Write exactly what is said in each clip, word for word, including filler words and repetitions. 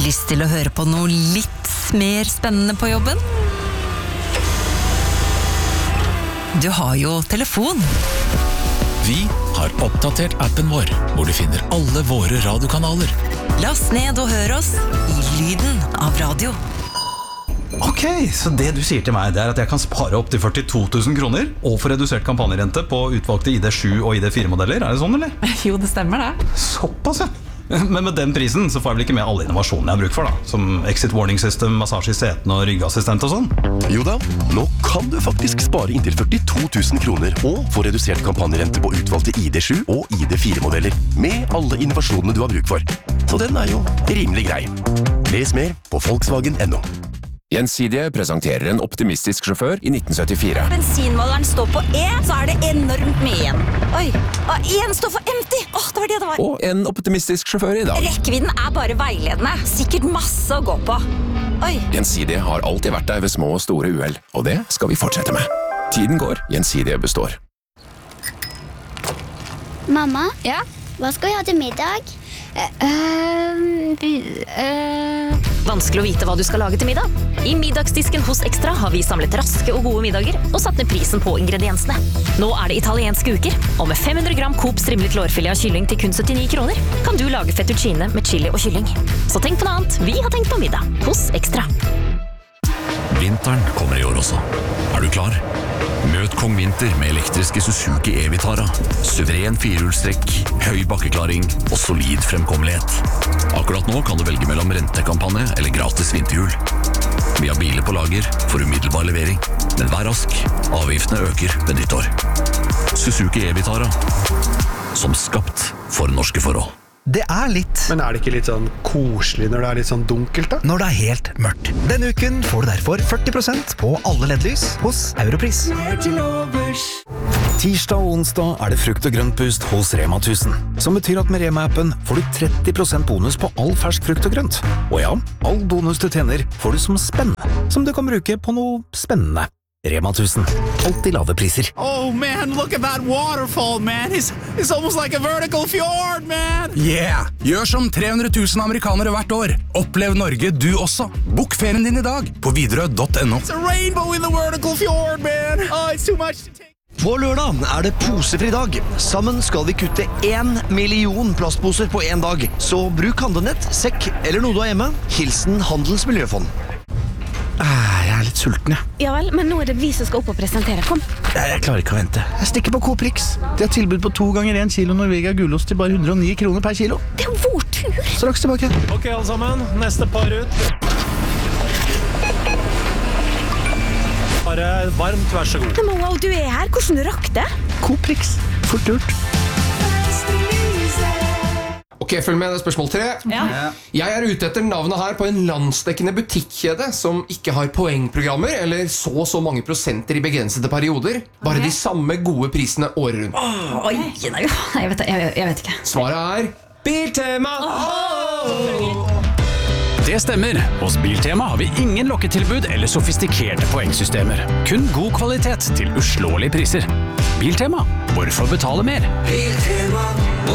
Lyst til å høre på noe litt mer spennende på jobben? Du har jo telefon. Vi har oppdatert appen vår, hvor du finner alle våre radiokanaler. Last ned og hør oss i lyden av radio. Ok, så det du sier til meg, det er at jeg kan spare opp til førtito tusen kroner og få redusert kampanjerente på utvalgte I D sju og I D fire modeller. Er det sånn, eller? Jo, det stemmer det. Såpass, ja. Men med den prisen så får jeg vel ikke med alle innovasjonene jeg har bruk for, da. Som exit warning system, massasje I setene og ryggassistent og sånn. Jo da, nå kan du faktisk spare inntil førtito tusen kroner og få redusert kampanjerente på utvalgte I D sju og I D fire modeller med alle innovasjonene du har bruk for. Så den er jo rimelig grei. Les mer på Volkswagen punktum no. Gjensidige presenterer en optimistisk sjåfør I nitten syttifire. Bensinmåleren står på E, så er det enormt mye igjen. Oi, og en står for empty. Åh, det var det det var. Og en optimistisk sjåfør I dag. Rekkevidden er bare veiledende. Sikkert masse å gå på. Oi. Gjensidige har alltid vært der ved små og store uheld, og det skal vi fortsette med. Tiden går, Gjensidige består. Mamma? Ja? Hva skal vi ha til middag? Uh, uh, Vanskelig å vite hva du skal lage til middag. I middagsdisken hos Extra har vi samlet raske og gode middager og satt ned prisen på ingrediensene. Nå er det italienske uker, og med fem hundre gram Coop strimlet lårfilet av kylling til kun syttini kroner, kan du lage fettuccine med chili og kylling. Så tenk på noe annet. Vi har tenkt på middag hos Extra. Vinteren kommer I år også. Er du klar? Møt Kong Vinter med elektriske Suzuki E-Vitara. Suveren firehjulstrekk, høy bakkeklaring og solid fremkommelighet. Akkurat nå kan du velge mellom rentekampanje eller gratis vinterhjul. Vi har biler på lager for umiddelbar levering, men vær rask. Avgiftene øker ved nyttår. Suzuki E-Vitara. Som skapt for norske forhold. Det er litt. Men er det ikke litt sånn koselig når det er litt sånn dunkelt da? Når det er helt mørkt. Denne uken får du derfor førti prosent på alle L E D-lys hos Europris. Tirsdag og onsdag er det frukt og grøntpust hos Rema tusen. Som betyr at med Rema-appen får du tretti prosent bonus på all fersk frukt og grønt. Og ja, all bonus du tjener får du som spennende. Som du kan bruke på noe spennende. Rema tusen. Alltid lave priser. Oh man, look at that waterfall, man. It's, it's almost like a vertical fjord, man. Yeah! Gjør som tre hundre tusen amerikanere hvert år. Opplev Norge du også. Bok ferien din I dag på Widerøe punktum no. It's a rainbow in the vertical fjord, man. Oh, it's too much to take. På lørdag er det posefri dag. Sammen skal vi kutte en million plastposer på en dag. Så bruk handlenett, sekk eller noe du har hjemme. Hilsen Handels Miljøfond. Jeg er litt sulten, ja. Ja vel, men nå er det vi som skal opp og presentere. Kom. Jeg klarer ikke å vente. Jeg stikker på Coop Rix. De har tilbud på to ganger en kilo Norvegia gulost til bare hundre og ni kroner per kilo. Det er vår tur. Straks tilbake. Ok, alle sammen. Neste par ut. Bare varmt, vær så god. Men wow, du er her. Hvordan du rakk det? Coop Rix. Fort gjort. Ok, følg med, det er spørsmål tre. Ja. Jeg er ute etter navnet her på en landsdekkende butikkjede som ikke har poengprogrammer, eller så og så mange prosenter I begrensede perioder. Bare Ok. de samme gode prisene året rundt. Åh, oi, nei, jeg vet, jeg, jeg vet ikke. Svaret er Biltema! Det stemmer. Hos Biltema har vi ingen lokketilbud eller sofistikerte poengsystemer. Kun god kvalitet til uslåelige priser. Biltema. Hvorfor betale mer? Biltema.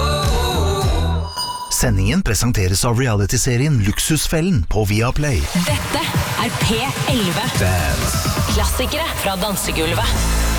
Sendingen presenteres av reality-serien Luksusfellen på Viaplay. Dette er P elleve. Dance. Klassikere fra dansegulvet.